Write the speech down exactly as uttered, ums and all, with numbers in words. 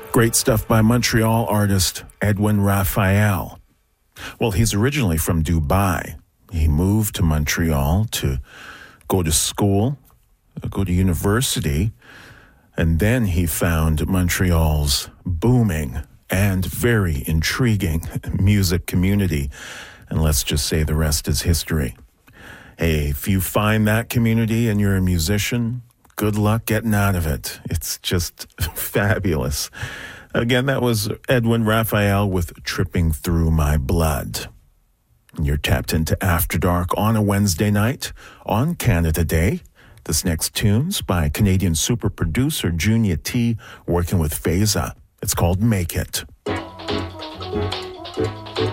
Great stuff by Montreal artist Edwin Raphael. Well, he's originally from Dubai. He moved to Montreal to go to school, go to university, and then he found Montreal's booming and very intriguing music community. And let's just say the rest is history. Hey, if you find that community and you're a musician, good luck getting out of it. It's just fabulous. Again, that was Edwin Raphael with Tripping Through My Blood. You're tapped into After Dark on a Wednesday night on Canada Day. This next tune's by Canadian super producer Junia T working with Feza. It's called Make It.